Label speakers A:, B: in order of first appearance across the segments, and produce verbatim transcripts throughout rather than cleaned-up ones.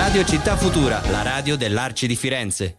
A: Radio Città Futura, la radio dell'Arci di Firenze.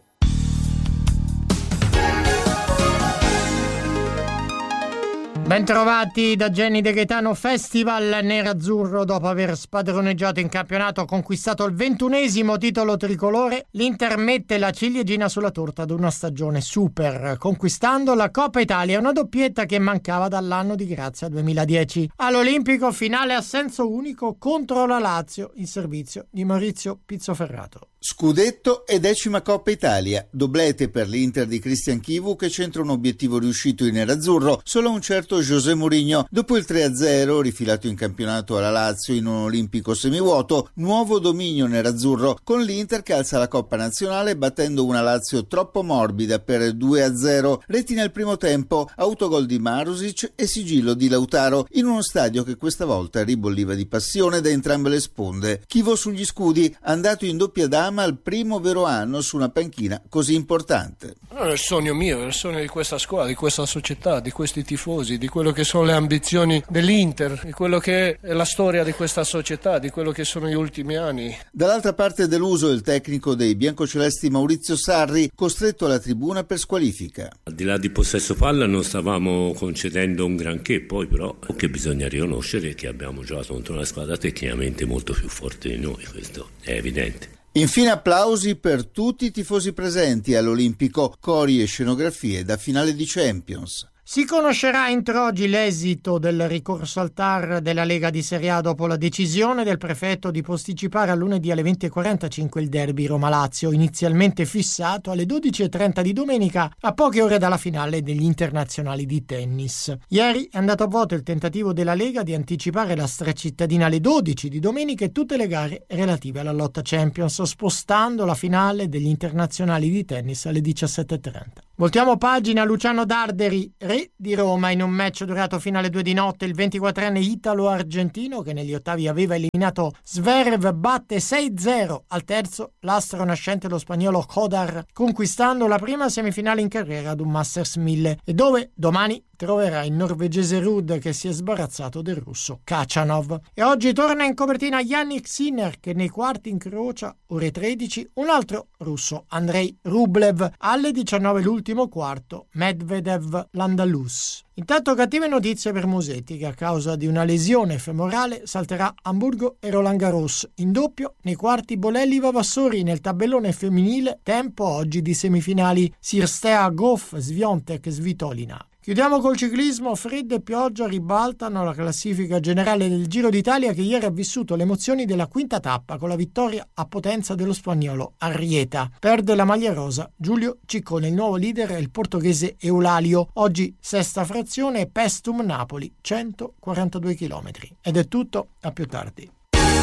B: Bentrovati da Jenny De Gaetano. Festival nerazzurro. Dopo aver spadroneggiato in campionato, ha conquistato il ventunesimo titolo tricolore. L'Inter mette la ciliegina sulla torta ad una stagione super, conquistando la Coppa Italia, una doppietta che mancava dall'anno di grazia duemiladieci. All'Olimpico, finale a senso unico contro la Lazio, in servizio di Maurizio Pizzoferrato.
C: Scudetto e decima Coppa Italia, doblete per l'Inter di Christian Chivu che centra un obiettivo riuscito in nerazzurro. Solo un certo José Mourinho, dopo il tre a zero rifilato in campionato alla Lazio in un olimpico semivuoto, nuovo dominio nerazzurro con l'Inter che alza la Coppa Nazionale battendo una Lazio troppo morbida per due a zero. Reti nel primo tempo, autogol di Marusic e sigillo di Lautaro in uno stadio che questa volta ribolliva di passione da entrambe le sponde. Chivu sugli scudi, andato in doppia dama al primo vero anno su una panchina così importante.
D: È il sogno mio, è il sogno di questa squadra, di questa società, di questi tifosi, di quello che sono le ambizioni dell'Inter, di quello che è la storia di questa società, di quello che sono gli ultimi anni.
C: Dall'altra parte dell'uso il tecnico dei biancocelesti Maurizio Sarri, costretto alla tribuna per squalifica.
E: Al di là di possesso palla non stavamo concedendo un granché, poi però che bisogna riconoscere che abbiamo giocato contro una squadra tecnicamente molto più forte di noi, questo è evidente.
C: Infine applausi per tutti i tifosi presenti all'Olimpico, cori e scenografie da finale di Champions.
B: Si conoscerà entro oggi l'esito del ricorso al T A R della Lega di Serie A dopo la decisione del prefetto di posticipare a lunedì alle venti e quarantacinque il derby Roma-Lazio, inizialmente fissato alle dodici e trenta di domenica, a poche ore dalla finale degli internazionali di tennis. Ieri è andato a vuoto il tentativo della Lega di anticipare la stracittadina alle dodici di domenica e tutte le gare relative alla lotta Champions, spostando la finale degli internazionali di tennis alle diciassette e trenta. Voltiamo pagina. Luciano Darderi, re di Roma, in un match durato fino alle due di notte. Il ventiquattrenne italo-argentino, che negli ottavi aveva eliminato Zverev, batte sei zero al terzo l'astro nascente, lo spagnolo Kodar, conquistando la prima semifinale in carriera ad un Masters mille, e dove domani troverà il norvegese Ruud che si è sbarazzato del russo Khachanov. E oggi torna in copertina Yannick Sinner, che nei quarti incrocia, ore tredici, un altro russo, Andrei Rublev. Alle diciannove l'ultimo quarto, Medvedev l'Andalus. Intanto cattive notizie per Musetti, che a causa di una lesione femorale salterà Amburgo e Roland Garros. In doppio nei quarti Bolelli Vavassori. Nel tabellone femminile tempo oggi di semifinali Sirstea Goff, Sviontek, Svitolina. Chiudiamo col ciclismo. Freddo e pioggia ribaltano la classifica generale del Giro d'Italia, che ieri ha vissuto le emozioni della quinta tappa con la vittoria a Potenza dello spagnolo Arrieta. Perde la maglia rosa Giulio Ciccone, il nuovo leader è il portoghese Eulalio. Oggi sesta frazione, Pestum Napoli, centoquarantadue chilometri. Ed è tutto, a più tardi.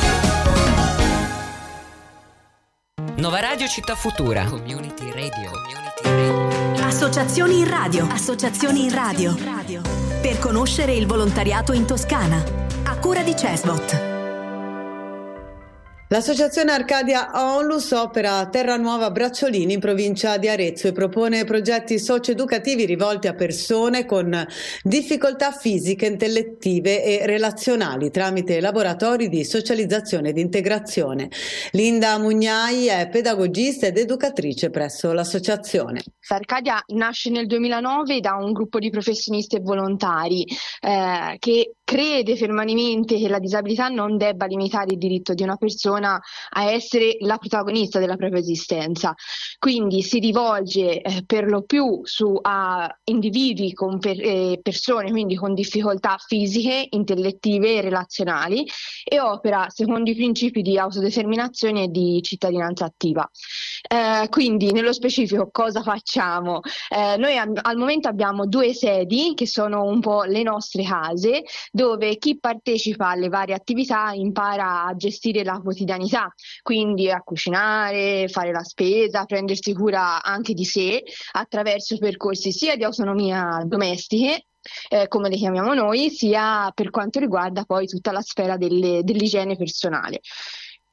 A: Nova Radio Città Futura.
F: Community Radio. Community Radio. Associazioni in radio. Associazioni in radio. Per conoscere il volontariato in Toscana. A cura di Cesbot.
G: L'associazione Arcadia Onlus opera a Terranuova Bracciolini in provincia di Arezzo e propone progetti socio-educativi rivolti a persone con difficoltà fisiche, intellettive e relazionali tramite laboratori di socializzazione ed integrazione. Linda Mugnai è pedagogista ed educatrice presso l'associazione.
H: Arcadia nasce nel duemilanove da un gruppo di professionisti e volontari eh, che crede fermamente che la disabilità non debba limitare il diritto di una persona a essere la protagonista della propria esistenza. Quindi si rivolge eh, per lo più su a individui con per, eh, persone quindi con difficoltà fisiche, intellettive e relazionali, e opera secondo i principi di autodeterminazione e di cittadinanza attiva. Eh, quindi nello specifico cosa facciamo? Eh, noi am- al momento abbiamo due sedi che sono un po' le nostre case, dove chi partecipa alle varie attività impara a gestire la quotidianità, quindi a cucinare, fare la spesa, prendersi cura anche di sé attraverso percorsi sia di autonomia domestiche, eh, come le chiamiamo noi, sia per quanto riguarda poi tutta la sfera delle, dell'igiene personale.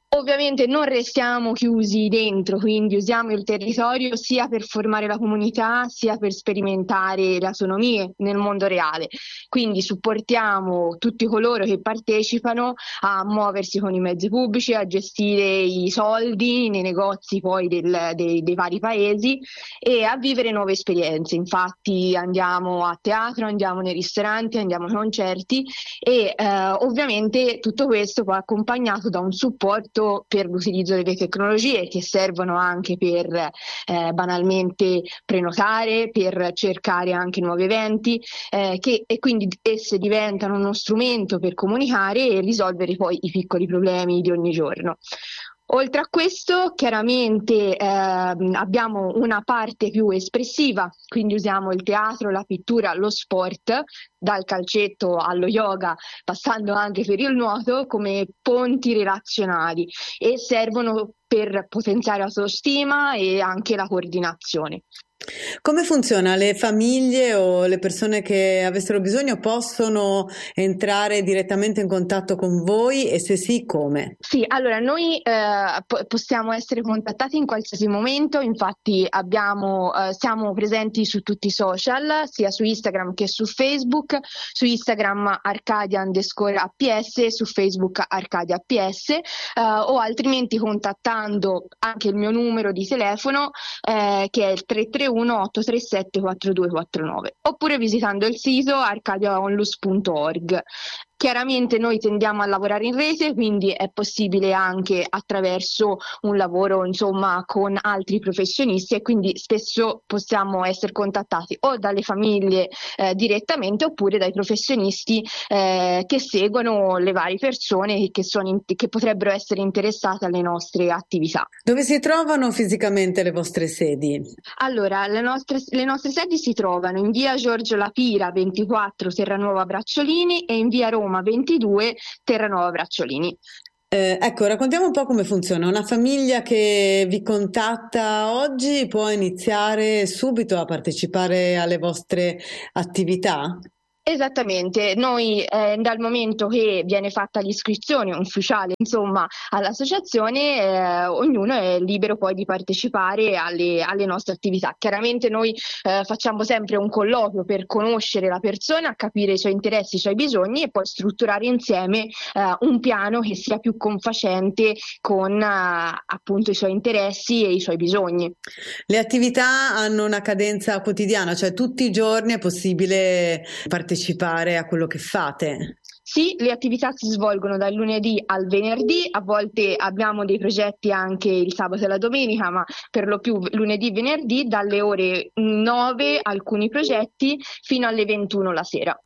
H: Ovviamente non restiamo chiusi dentro, quindi usiamo il territorio sia per formare la comunità sia per sperimentare le autonomie nel mondo reale. Quindi supportiamo tutti coloro che partecipano a muoversi con i mezzi pubblici, a gestire i soldi nei negozi poi del, dei, dei vari paesi e a vivere nuove esperienze. Infatti andiamo a teatro, andiamo nei ristoranti, andiamo ai concerti e eh, ovviamente tutto questo poi accompagnato da un supporto per l'utilizzo delle tecnologie che servono anche per eh, banalmente prenotare, per cercare anche nuovi eventi eh, che, e quindi esse diventano uno strumento per comunicare e risolvere poi i piccoli problemi di ogni giorno. Oltre a questo, chiaramente eh, abbiamo una parte più espressiva, quindi usiamo il teatro, la pittura, lo sport, dal calcetto allo yoga, passando anche per il nuoto, come ponti relazionali e servono per potenziare l'autostima e anche la coordinazione.
G: Come funziona? Le famiglie o le persone che avessero bisogno possono entrare direttamente in contatto con voi e se sì, come?
H: Sì, allora noi eh, po- possiamo essere contattati in qualsiasi momento, infatti abbiamo, eh, siamo presenti su tutti i social, sia su Instagram che su Facebook, su Instagram Arcadia underscore A P S, su Facebook Arcadia A P S eh, o altrimenti contattando anche il mio numero di telefono eh, che è il tre tre uno otto tre sette quattro due quattro nove oppure visitando il sito arcadia onlus punto org. Chiaramente noi tendiamo a lavorare in rete, quindi è possibile anche attraverso un lavoro insomma con altri professionisti e quindi spesso possiamo essere contattati o dalle famiglie eh, direttamente oppure dai professionisti eh, che seguono le varie persone che, sono in, che potrebbero essere interessate alle nostre attività.
G: Dove si trovano fisicamente le vostre sedi?
H: Allora, le nostre, le nostre sedi si trovano in via Giorgio Lapira ventiquattro Terranuova Bracciolini e in via Roma ventidue Terranuova Bracciolini.
G: Eh, ecco, raccontiamo un po' come funziona. Una famiglia che vi contatta oggi può iniziare subito a partecipare alle vostre attività?
H: Esattamente, noi eh, dal momento che viene fatta l'iscrizione ufficiale insomma all'associazione eh, ognuno è libero poi di partecipare alle, alle nostre attività. Chiaramente noi eh, facciamo sempre un colloquio per conoscere la persona, capire i suoi interessi, i suoi bisogni e poi strutturare insieme eh, un piano che sia più confacente con eh, appunto i suoi interessi e i suoi bisogni.
G: Le attività hanno una cadenza quotidiana, cioè tutti i giorni è possibile partecipare partecipare a quello che fate?
H: Sì, le attività si svolgono dal lunedì al venerdì, a volte abbiamo dei progetti anche il sabato e la domenica, ma per lo più lunedì e venerdì dalle ore nove alcuni progetti fino alle ventuno la sera.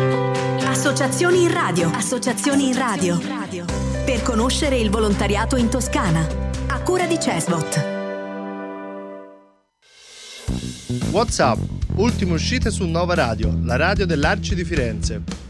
F: Associazioni in radio, associazioni in radio, per conoscere il volontariato in Toscana, a cura di Cesbot.
I: WhatsApp, ultime uscite su Nova Radio, la radio dell'Arci di Firenze.